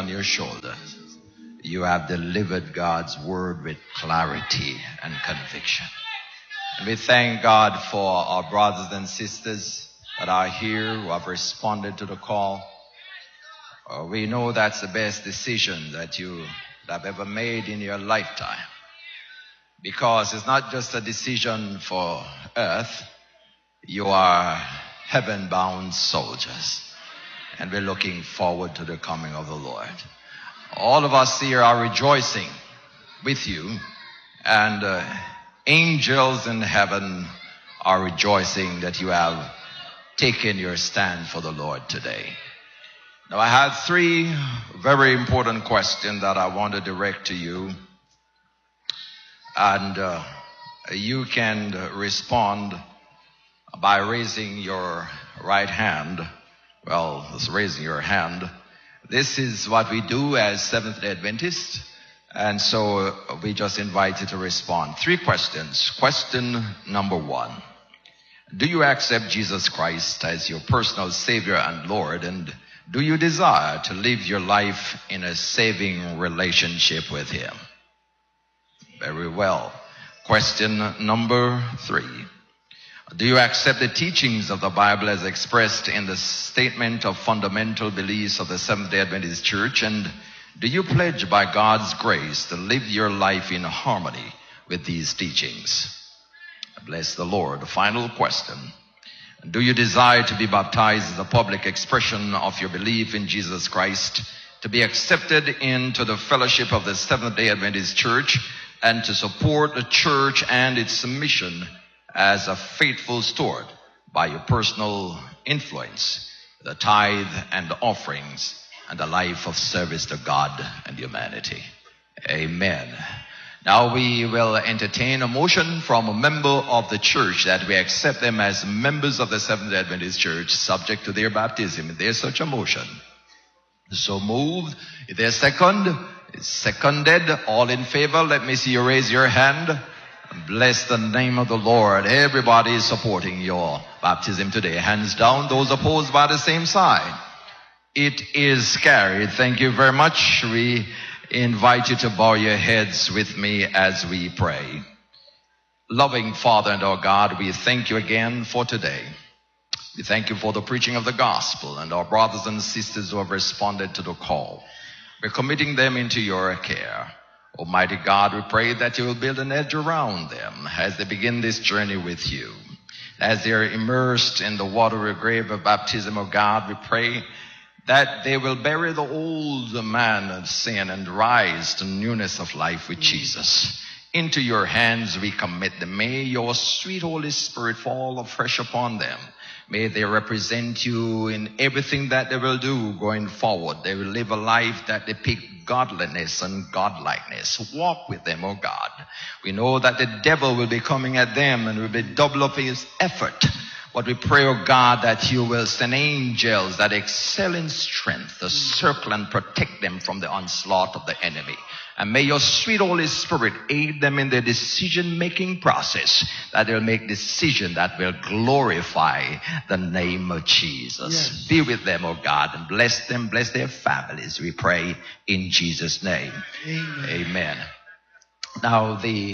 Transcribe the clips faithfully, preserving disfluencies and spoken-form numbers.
on your shoulder. You have delivered God's word with clarity and conviction. And we thank God for our brothers and sisters that are here who have responded to the call. Uh, we know that's the best decision that you have ever made in your lifetime. Because it's not just a decision for earth. You are heaven-bound soldiers. And we're looking forward to the coming of the Lord. All of us here are rejoicing with you. And uh, angels in heaven are rejoicing that you have taken your stand for the Lord today. Now, I had three very important questions that I want to direct to you. And uh, you can respond by raising your right hand. Well, it's raising your hand. This is what we do as Seventh-day Adventists. And so we just invite you to respond. Three questions. Question number one. Do you accept Jesus Christ as your personal Savior and Lord? And do you desire to live your life in a saving relationship with Him? Very well. Question number three. Do you accept the teachings of the Bible as expressed in the statement of fundamental beliefs of the Seventh-day Adventist Church? And do you pledge by God's grace to live your life in harmony with these teachings? Bless the Lord. Final question. Do you desire to be baptized as a public expression of your belief in Jesus Christ, to be accepted into the fellowship of the Seventh-day Adventist Church, and to support the church and its mission as a faithful steward by your personal influence, the tithe and the offerings, and the life of service to God and humanity? Amen. Now we will entertain a motion from a member of the church that we accept them as members of the Seventh-day Adventist Church, subject to their baptism. Is there such a motion? So moved. Is there a second? It's seconded. All in favor, let me see you raise your hand. Bless the name of the Lord. Everybody is supporting your baptism today. Hands down. Those opposed by the same side. It is carried. Thank you very much. We invite you to bow your heads with me as we pray. Loving Father and our God, we thank you again for today. We thank you for the preaching of the gospel and our brothers and sisters who have responded to the call. We're committing them into your care. Almighty God, we pray that you will build an edge around them as they begin this journey with you. As they are immersed in the watery grave of baptism of God, we pray that they will bury the old man of sin and rise to newness of life with Jesus. Into your hands we commit them. May your sweet Holy Spirit fall afresh upon them. May they represent you in everything that they will do going forward. They will live a life that depicts godliness and godlikeness. Walk with them, oh God. We know that the devil will be coming at them and will be double up his effort. But we pray, oh God, that you will send angels that excel in strength to circle and protect them from the onslaught of the enemy. And may your sweet Holy Spirit aid them in their decision-making process, that they'll make decisions that will glorify the name of Jesus. Yes. Be with them, oh God, and bless them, bless their families, we pray in Jesus' name. Amen. Amen. Now, the,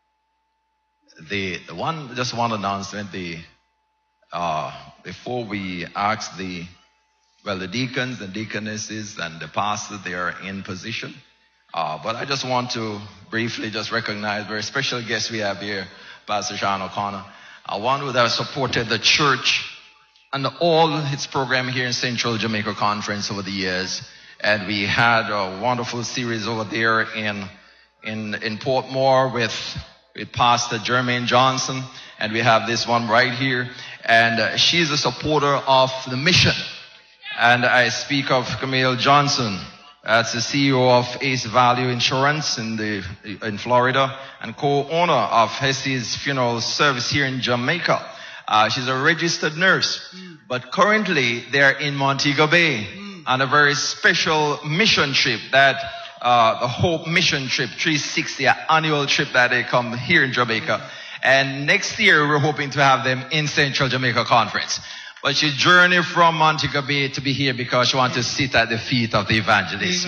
the, the one, just one announcement, the, uh, before we ask the, well, the deacons and deaconesses and the pastor, they are in position. Uh, but I just want to briefly just recognize a very special guest we have here, Pastor Sean O'Connor, uh, one who has supported the church and all its program here in Central Jamaica Conference over the years. And we had a wonderful series over there in in in Portmore with with Pastor Jermaine Johnson, and we have this one right here. And uh, she's a supporter of the mission. And I speak of Camille Johnson. That's the C E O of Ace Value Insurance in the in Florida and co-owner of Hessie's Funeral Service here in Jamaica. Uh, she's a registered nurse, mm. but currently they're in Montego Bay mm. on a very special mission trip that uh, the Hope Mission Trip three sixty, an annual trip that they come here in Jamaica. Mm. And next year we're hoping to have them in Central Jamaica Conference. But she journeyed from Montego Bay to be here because she wants to sit at the feet of the evangelist.